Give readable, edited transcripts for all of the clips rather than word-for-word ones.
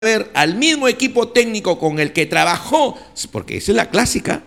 ver al mismo equipo técnico con el que trabajó, porque esa es la clásica,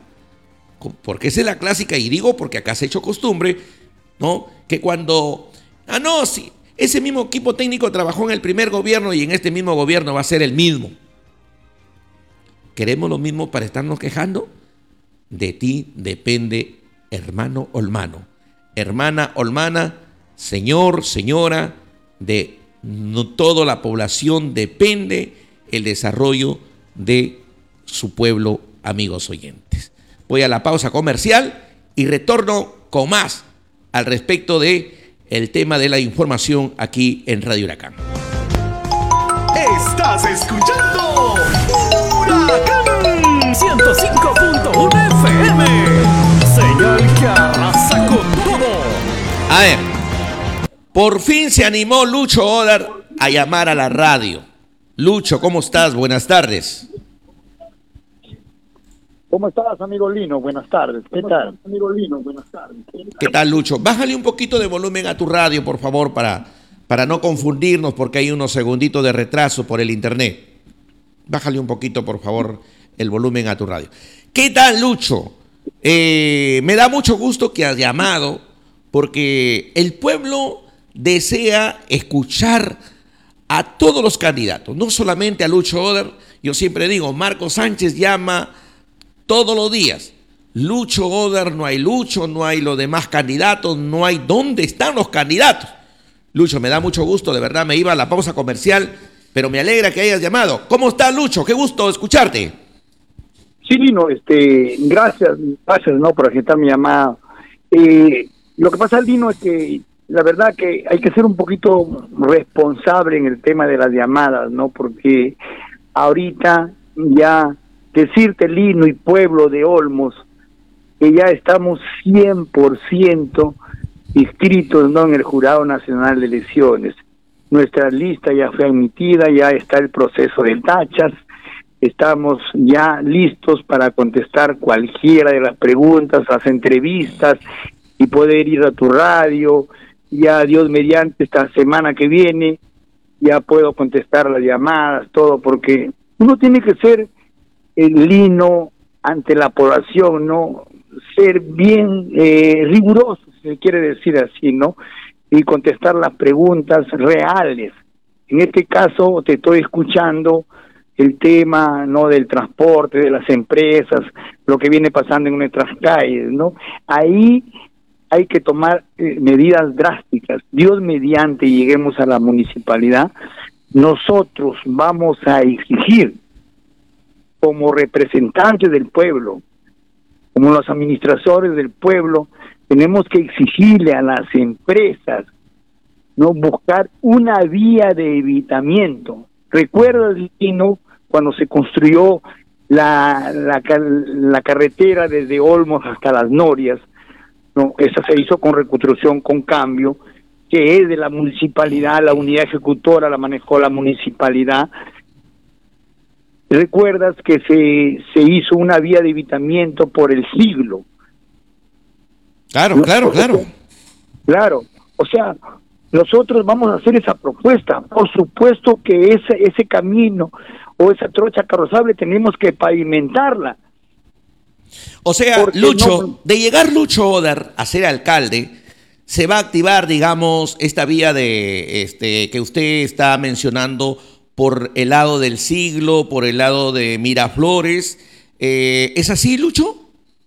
y digo porque acá se ha hecho costumbre, ¿no? Que cuando, sí, ese mismo equipo técnico trabajó en el primer gobierno y en este mismo gobierno va a ser el mismo. ¿Queremos lo mismo para estarnos quejando? De ti depende, hermano Olmano, hermana Olmana, señor, señora, de no toda la población depende el desarrollo de su pueblo, amigos oyentes. Voy a la pausa comercial y retorno con más al respecto de el tema de la información aquí en Radio Huracán. Estás escuchando Huracán 105.1 FM. Señal que arrasa con todo. A ver, por fin se animó Lucho Odar a llamar a la radio. Lucho, ¿cómo estás? Buenas tardes. ¿Cómo estás, amigo Lino? Buenas tardes. ¿Qué tal? Amigo Lino, buenas tardes. ¿Qué tal, Lucho? Bájale un poquito de volumen a tu radio, por favor, para no confundirnos, porque hay unos segunditos de retraso por el internet. Bájale un poquito, por favor, el volumen a tu radio. ¿Qué tal, Lucho? Me da mucho gusto que has llamado, porque el pueblo desea escuchar a todos los candidatos, no solamente a Lucho Odar. Yo siempre digo, Marco Sánchez llama todos los días. Lucho Odar, no hay Lucho, no hay los demás candidatos, no hay dónde están los candidatos. Lucho, me da mucho gusto, de verdad, me iba a la pausa comercial, pero me alegra que hayas llamado. ¿Cómo estás, Lucho? Qué gusto escucharte. Sí, Lino, gracias, ¿no?, por aceptar mi llamada. Lo que pasa, Lino, es que la verdad que hay que ser un poquito responsable en el tema de las llamadas, ¿no? Porque ahorita ya decirte, Lino y pueblo de Olmos, que ya estamos 100% inscritos, ¿no?, en el Jurado Nacional de Elecciones. Nuestra lista ya fue admitida, ya está el proceso de tachas, estamos ya listos para contestar cualquiera de las preguntas, las entrevistas y poder ir a tu radio. Ya Dios mediante esta semana que viene ya puedo contestar las llamadas, todo, porque uno tiene que ser el Lino ante la población, ¿no? Ser bien riguroso, si se quiere decir así, ¿no? Y contestar las preguntas reales. En este caso te estoy escuchando el tema, ¿no?, del transporte, de las empresas, lo que viene pasando en nuestras calles, ¿no? Ahí hay que tomar medidas drásticas. Dios mediante lleguemos a la municipalidad, nosotros vamos a exigir, como representantes del pueblo, como los administradores del pueblo, tenemos que exigirle a las empresas, no buscar una vía de evitamiento. ¿Recuerdas, Lino, cuando se construyó la carretera desde Olmos hasta Las Norias? No, esa se hizo con reconstrucción con cambio, que es de la municipalidad, la unidad ejecutora la manejó la municipalidad. ¿Recuerdas que se hizo una vía de evitamiento por el siglo? Claro. Claro, o sea, nosotros vamos a hacer esa propuesta. Por supuesto que ese camino o esa trocha carrozable tenemos que pavimentarla. O sea, Lucho, de llegar Lucho Odar a ser alcalde, se va a activar, digamos, esta vía de que usted está mencionando por el lado del siglo, por el lado de Miraflores. ¿Es así, Lucho?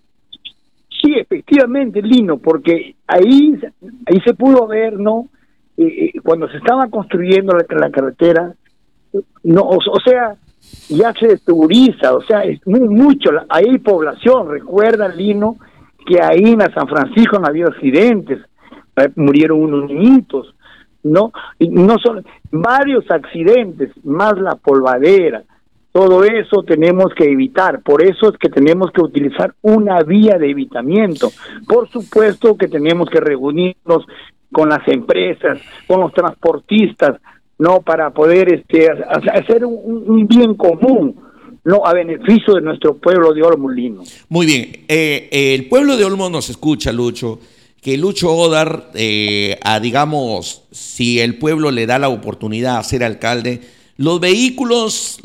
Sí, efectivamente, Lino, porque ahí se pudo ver, ¿no? Cuando se estaba construyendo la carretera, no, o sea, ya se desteguriza, o sea, es mucho, ahí hay población. Recuerda, Lino, que ahí en San Francisco no había accidentes, murieron unos niñitos, ¿no? Y no son varios accidentes, más la polvadera. Todo eso tenemos que evitar, por eso es que tenemos que utilizar una vía de evitamiento. Por supuesto que tenemos que reunirnos con las empresas, con los transportistas, no, para poder hacer un bien común, no, a beneficio de nuestro pueblo de Olmos, Lino. Muy bien, el pueblo de Olmos nos escucha, Lucho, que Lucho Odar, digamos, si el pueblo le da la oportunidad a ser alcalde, Los vehículos